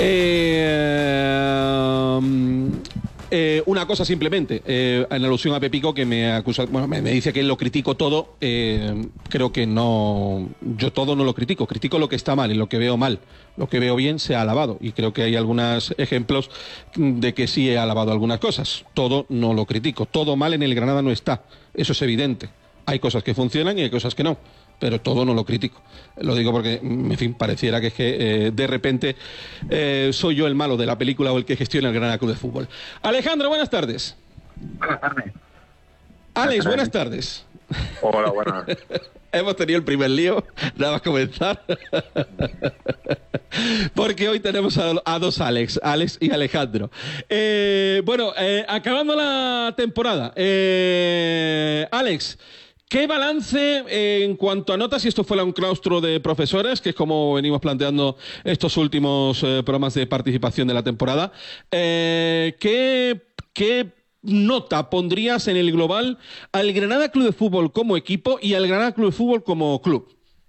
Una cosa simplemente, en alusión a Pepico, que me acusa, bueno, me dice que lo critico todo. Creo que no, yo todo no lo critico, critico lo que está mal y lo que veo mal. Lo que veo bien se ha alabado, y creo que hay algunos ejemplos de que sí he alabado algunas cosas. Todo no lo critico, todo mal en el Granada no está, eso es evidente. Hay cosas que funcionan y hay cosas que no, pero todo no lo critico. Lo digo porque, en fin, pareciera que es que de repente soy yo el malo de la película o el que gestiona el Granada Club de Fútbol. Alejandro, buenas tardes. Buenas tardes. Alex, buenas tardes. Hola, buenas. Hemos tenido el primer lío, nada más comenzar. Porque hoy tenemos a dos Alex y Alejandro. Acabando la temporada. Alex, ¿qué balance en cuanto a notas, si esto fuera un claustro de profesores, que es como venimos planteando estos últimos programas de participación de la temporada, ¿qué nota pondrías en el global al Granada Club de Fútbol como equipo y al Granada Club de Fútbol como club?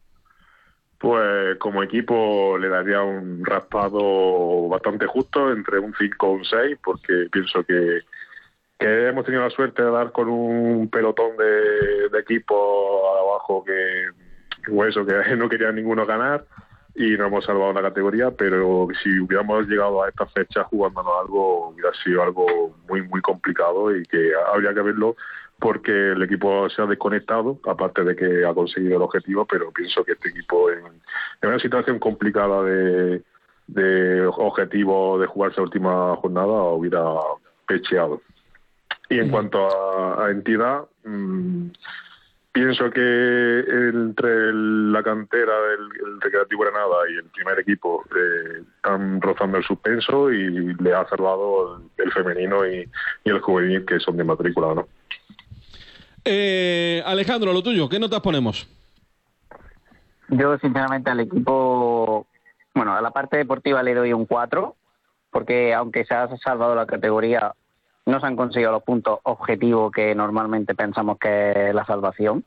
Pues como equipo le daría un raspado bastante justo, entre un 5 o un 6, porque pienso que hemos tenido la suerte de dar con un pelotón de equipos abajo que no quería ninguno ganar, y no hemos salvado la categoría, pero si hubiéramos llegado a esta fecha jugándonos algo, hubiera sido algo muy muy complicado, y que habría que verlo porque el equipo se ha desconectado, aparte de que ha conseguido el objetivo, pero pienso que este equipo en una situación complicada de objetivo de jugarse la última jornada hubiera pecheado. Y en cuanto a entidad, pienso que entre la cantera del Recreativo Granada y el primer equipo están rozando el suspenso, y le ha salvado el femenino y el juvenil, que son de matrícula, ¿no? Alejandro, lo tuyo, ¿qué notas ponemos? Yo, sinceramente, al equipo, a la parte deportiva le doy un 4, porque aunque se ha salvado la categoría, no se han conseguido los puntos objetivos que normalmente pensamos que es la salvación.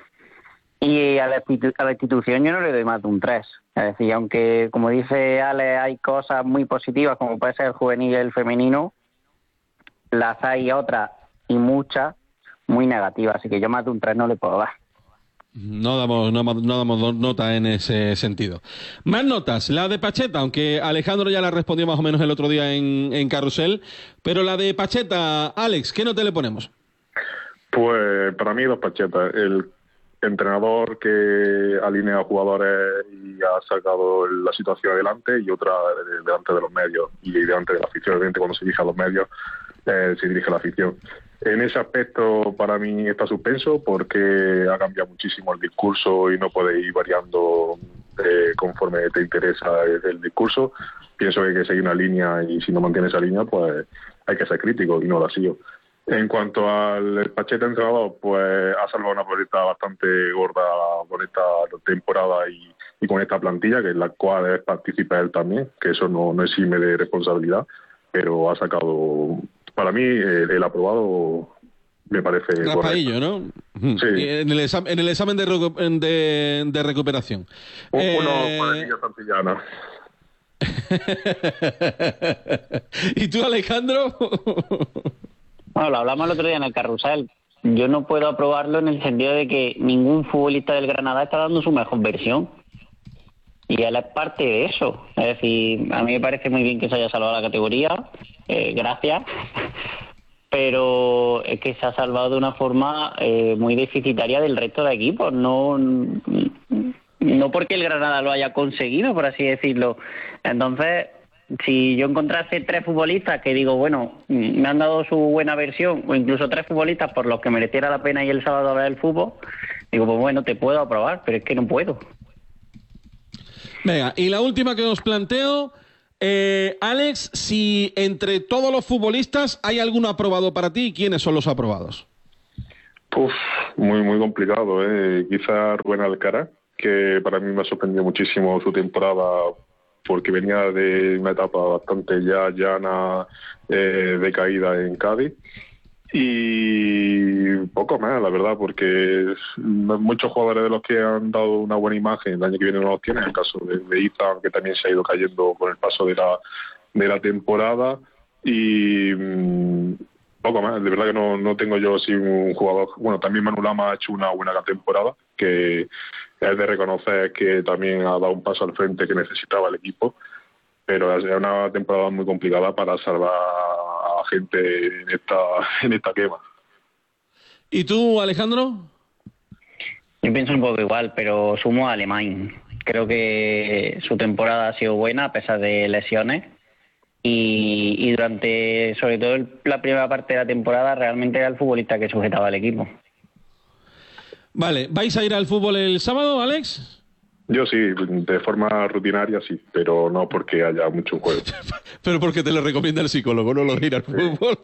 Y a la institución yo no le doy más de un 3. Es decir, aunque, como dice Ale, hay cosas muy positivas, como puede ser el juvenil y el femenino, las hay otras, y muchas, muy negativas. Así que yo más de un 3 no le puedo dar. No damos nota en ese sentido. Más notas, la de Pacheta, aunque Alejandro ya la respondió más o menos el otro día en Carrusel, pero la de Pacheta, Alex, ¿qué nota le ponemos? Pues para mí 2 Pachetas. El entrenador que alinea a jugadores y ha sacado la situación adelante, y otra delante de los medios y delante de la afición. Evidentemente, cuando se dirige a los medios, se dirige a la afición. En ese aspecto, para mí está suspenso, porque ha cambiado muchísimo el discurso y no puede ir variando conforme te interesa el discurso. Pienso que hay que seguir una línea, y si no mantiene esa línea, pues hay que ser crítico, y no la sigo. En cuanto al Pacheta entrenador, pues ha salvado una proyecta bastante gorda con esta temporada y con esta plantilla, que en la cual participa él también, que eso no exime de responsabilidad, pero ha sacado, para mí, el aprobado me parece raspadillo, ¿no? Sí. En el examen de recuperación. Uno cuadernillo Santillana. ¿Y tú, Alejandro? Bueno, lo hablamos el otro día en el Carrusel. Yo no puedo aprobarlo en el sentido de que ningún futbolista del Granada está dando su mejor versión. Y él es parte de eso. Es decir, a mí me parece muy bien que se haya salvado la categoría. Gracias. Pero es que se ha salvado de una forma muy deficitaria del resto de equipos. No porque el Granada lo haya conseguido, por así decirlo. Entonces, si yo encontrase 3 futbolistas que digo, bueno, me han dado su buena versión, o incluso 3 futbolistas por los que mereciera la pena ir el sábado a ver el fútbol, digo, pues bueno, te puedo aprobar, pero es que no puedo. Venga, y la última que os planteo, Alex, si entre todos los futbolistas hay alguno aprobado para ti, ¿quiénes son los aprobados? Muy muy complicado, quizá Rubén Alcaraz, que para mí me ha sorprendido muchísimo su temporada, porque venía de una etapa bastante llana, de caída en Cádiz, Y poco más, la verdad, porque muchos jugadores de los que han dado una buena imagen el año que viene no los tienen. En el caso de Ethan, que también se ha ido cayendo con el paso de la temporada. Y poco más, de verdad que no tengo yo así un jugador. Bueno, también Manu Lama ha hecho una buena temporada, que es de reconocer que también ha dado un paso al frente que necesitaba el equipo. Pero es una temporada muy complicada para salvar a gente en esta quema. ¿Y tú, Alejandro? Yo pienso un poco igual, pero sumo a Alemán. Creo que su temporada ha sido buena a pesar de lesiones y durante, sobre todo la primera parte de la temporada, realmente era el futbolista que sujetaba al equipo. Vale, ¿vais a ir al fútbol el sábado, Alex? Yo sí, de forma rutinaria sí, pero no porque haya mucho juego. Pero porque te lo recomienda el psicólogo, no lo de ir al fútbol.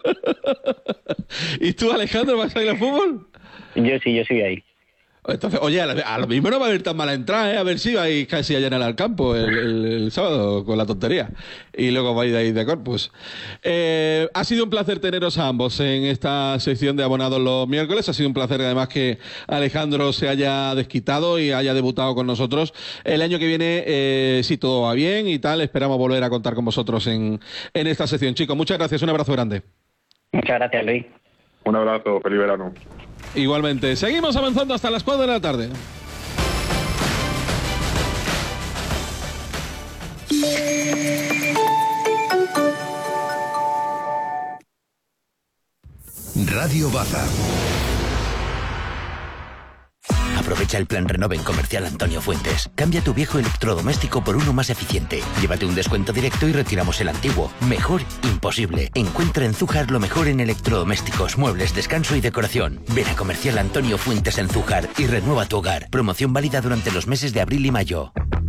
¿Y tú, Alejandro, vas a ir al fútbol? Yo sí voy ahí. Entonces, oye, a lo mismo no va a haber tan mala entrada, ¿eh? A ver si vais casi a llenar al campo el sábado con la tontería. Y luego vais de ahí de Corpus. Ha sido un placer teneros a ambos en esta sección de abonados los miércoles. Ha sido un placer además que Alejandro se haya desquitado y haya debutado con nosotros. El año que viene, si todo va bien y tal, esperamos volver a contar con vosotros en esta sección. Chicos, muchas gracias, un abrazo grande. Muchas gracias, Luis. Un abrazo, feliz verano. Igualmente. Seguimos avanzando hasta las 4 de la tarde. Radio Baza. Aprovecha el plan Renove en Comercial Antonio Fuentes. Cambia tu viejo electrodoméstico por uno más eficiente. Llévate un descuento directo y retiramos el antiguo. Mejor imposible. Encuentra en Zújar lo mejor en electrodomésticos, muebles, descanso y decoración. Ven a Comercial Antonio Fuentes en Zújar y renueva tu hogar. Promoción válida durante los meses de abril y mayo.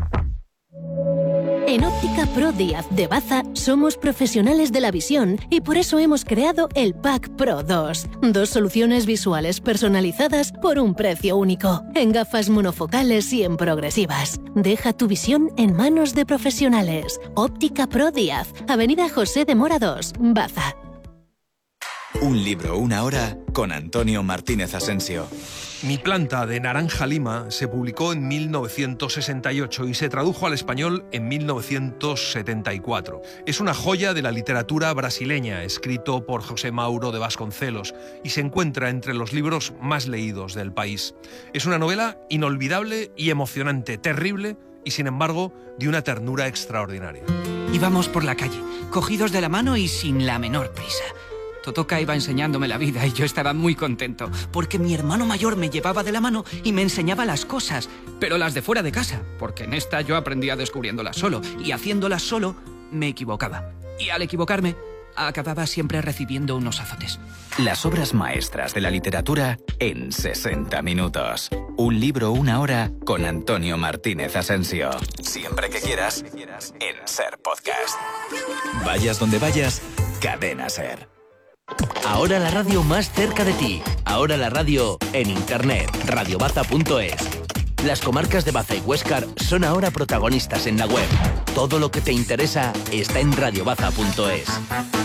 En Óptica Pro Díaz de Baza somos profesionales de la visión y por eso hemos creado el Pack Pro 2. 2 soluciones visuales personalizadas por un precio único, en gafas monofocales y en progresivas. Deja tu visión en manos de profesionales. Óptica Pro Díaz, Avenida José de Mora 2, Baza. Un libro, una hora, con Antonio Martínez Asensio. Mi planta de naranja lima se publicó en 1968 y se tradujo al español en 1974. Es una joya de la literatura brasileña, escrito por José Mauro de Vasconcelos, y se encuentra entre los libros más leídos del país. Es una novela inolvidable y emocionante, terrible y, sin embargo, de una ternura extraordinaria. Íbamos por la calle, cogidos de la mano y sin la menor prisa. Totoka iba enseñándome la vida y yo estaba muy contento, porque mi hermano mayor me llevaba de la mano y me enseñaba las cosas, pero las de fuera de casa, porque en esta yo aprendía descubriéndolas solo, y haciéndolas solo me equivocaba. Y al equivocarme, acababa siempre recibiendo unos azotes. Las obras maestras de la literatura en 60 minutos. Un libro, una hora, con Antonio Martínez Asensio. Siempre que quieras, en Ser Podcast. Vayas donde vayas, Cadena Ser. Ahora la radio más cerca de ti. Ahora la radio en internet, radiobaza.es. Las comarcas de Baza y Huéscar son ahora protagonistas en la web. Todo lo que te interesa está en radiobaza.es.